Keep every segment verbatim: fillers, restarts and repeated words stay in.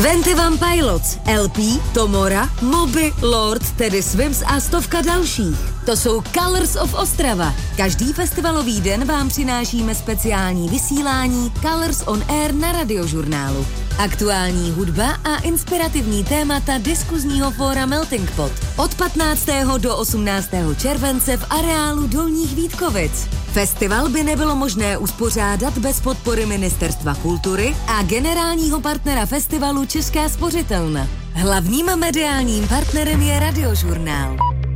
dvacet jedna Pilots, L P, Tomora, Moby, Lord, Teddy Swims a stovka dalších. To jsou Colors of Ostrava. Každý festivalový den vám přinášíme speciální vysílání Colors on Air na Radiožurnálu. Aktuální hudba a inspirativní témata diskuzního fóra Melting Pot. Od patnáctého do osmnáctého července v areálu Dolních Vítkovic. Festival by nebylo možné uspořádat bez podpory Ministerstva kultury a generálního partnera festivalu Česká spořitelna. Hlavním mediálním partnerem je Radiožurnál.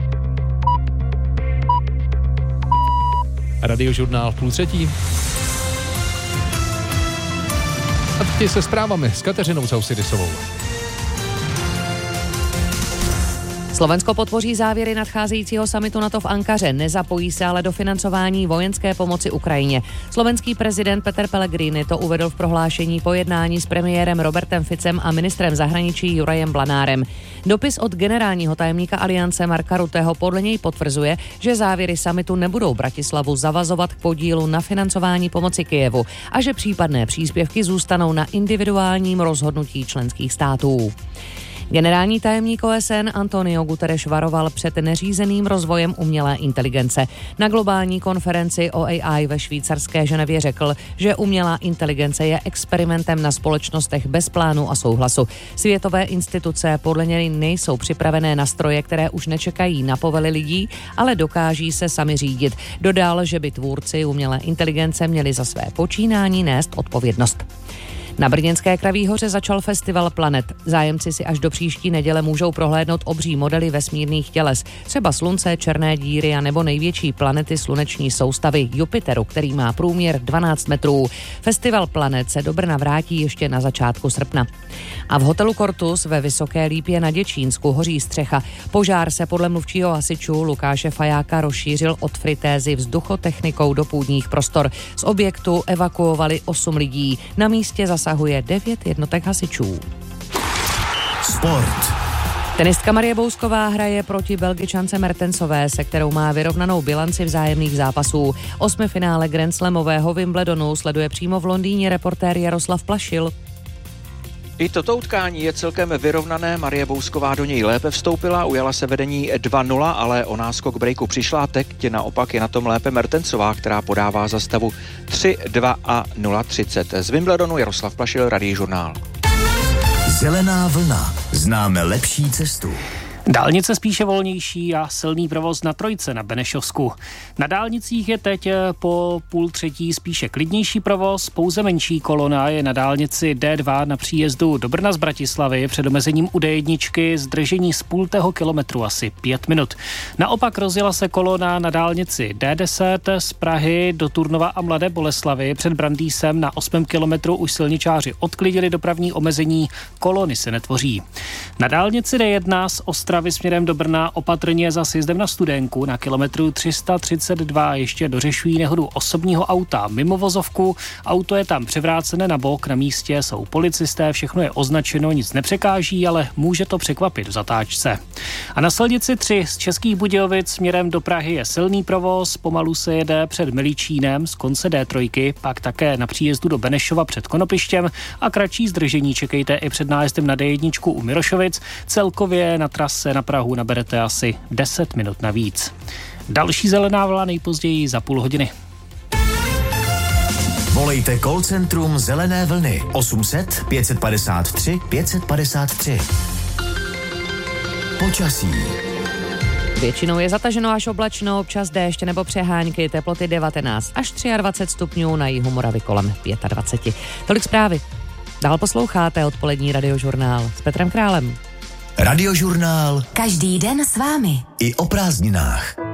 Radiožurnál půl třetí. A teď se zprávami s Kateřinou Sausidisovou. Slovensko podpoří závěry nadcházejícího summitu NATO v Ankaře, nezapojí se ale do financování vojenské pomoci Ukrajině. Slovenský prezident Peter Pellegrini to uvedl v prohlášení po jednání s premiérem Robertem Ficem a ministrem zahraničí Jurajem Blanárem. Dopis od generálního tajemníka Aliance Marka Rutteho podle něj potvrzuje, že závěry summitu nebudou Bratislavu zavazovat k podílu na financování pomoci Kyjevu a že případné příspěvky zůstanou na individuálním rozhodnutí členských států. Generální tajemník O S N Antonio Guterres varoval před neřízeným rozvojem umělé inteligence. Na globální konferenci O A I ve švýcarské Ženevě řekl, že umělá inteligence je experimentem na společnostech bez plánu a souhlasu. Světové instituce podle něj nejsou připravené na stroje, které už nečekají na povely lidí, ale dokáží se sami řídit. Dodal, že by tvůrci umělé inteligence měli za své počínání nést odpovědnost. Na brněnské Kraví hoře začal festival Planet. Zájemci si až do příští neděle můžou prohlédnout obří modely vesmírných těles, třeba Slunce, černé díry a nebo největší planety sluneční soustavy Jupiteru, který má průměr dvanáct metrů. Festival Planet se do Brna vrátí ještě na začátku srpna. A v hotelu Cortus ve Vysoké Lípě na Děčínsku hoří střecha. Požár se podle mluvčího hasičů Lukáše Fajáka rozšířil od fritézy vzduchotechnikou do půdních prostor. Z objektu evakuovali osm lidí. Na místě zasahuje devět jednotek hasičů. Sport. Tenistka Marie Bousková hraje proti Belgičance Mertensové, se kterou má vyrovnanou bilanci vzájemných zápasů. Osmifinále Grand Slamového Wimbledonu sleduje přímo v Londýně reportér Jaroslav Plašil. I toto utkání je celkem vyrovnané, Marie Bousková do něj lépe vstoupila, ujala se vedení dva nula, ale o náskok breaku přišla, teď naopak je na tom lépe Mertensová, která podává za stavu tři dva a nula třicet. Z Wimbledonu Jaroslav Plašil, Radiožurnál. Zelená vlna. Známe lepší cestu. Dálnice spíše volnější a silný provoz na trojce na Benešovsku. Na dálnicích je teď po půl třetí spíše klidnější provoz, pouze menší kolona je na dálnici D dva na příjezdu do Brna z Bratislavy před omezením u D jedna zdržení z půltého kilometru asi pět minut. Naopak rozjela se kolona na dálnici D deset z Prahy do Turnova a Mladé Boleslavi před Brandýsem na osmém kilometru už silničáři odklidili dopravní omezení, kolony se netvoří. Na dálnici D jedna z Ostravy směrem do Brna opatrně za sjezdem na Studénku na kilometru tři sta třicet dva ještě dořešují nehodu osobního auta mimo vozovku. Auto je tam převrácené na bok, na místě jsou policisté, všechno je označeno, nic nepřekáží, ale může to překvapit v zatáčce. A na silnici tři z Českých Budějovic směrem do Prahy je silný provoz, pomalu se jede před Milíčínem z konce D tři, pak také na příjezdu do Benešova před Konopištěm a kratší zdržení čekejte i před nájezdem na D jedna u Mirošovic. Celkově na trase na Prahu naberete asi deset minut navíc. Další zelená vlna nejpozději za půl hodiny. Volejte call centrum Zelené vlny osm set pět padesát tři pět padesát tři. Počasí. Většinou je zataženo až oblačno, občas déšť nebo přehánky, teploty devatenáct až dvacet tři stupňů, na jihu Moravy kolem dvacet pět. Tolik zprávy. Dál posloucháte odpolední Radiožurnál s Petrem Králem. Radiožurnál. Každý den s vámi. I o prázdninách.